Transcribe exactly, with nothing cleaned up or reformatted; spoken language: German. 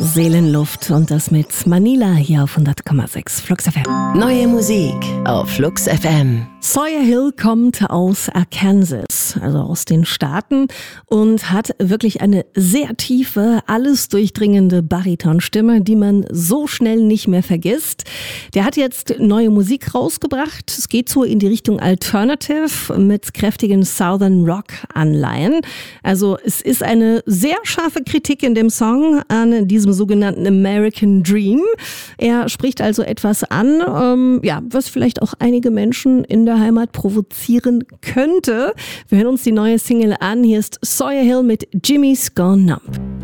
Seelenluft und das mit Manila hier auf hundert Komma sechs Flux F M. Neue Musik auf Flux F M. Sawyer Hill kommt aus Arkansas, also aus den Staaten, und hat wirklich eine sehr tiefe, alles durchdringende Baritonstimme, die man so schnell nicht mehr vergisst. Der hat jetzt neue Musik rausgebracht. Es geht so in die Richtung Alternative mit kräftigen Southern Rock Anleihen. Also es ist eine sehr scharfe Kritik in dem Song an diesem sogenannten American Dream. Er spricht also etwas an, ähm, ja, was vielleicht auch einige Menschen in der Heimat provozieren könnte. Wir hören uns die neue Single an. Hier ist Sawyer Hill mit Jimmy's Gone Numb.